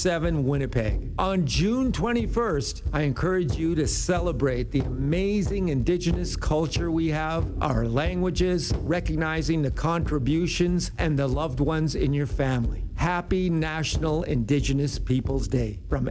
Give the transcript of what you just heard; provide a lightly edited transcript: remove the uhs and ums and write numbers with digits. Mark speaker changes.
Speaker 1: 24/7 Winnipeg. On June 21st, I encourage you to celebrate the amazing Indigenous culture we have, our languages, recognizing the contributions and the loved ones in your family. Happy National Indigenous Peoples Day from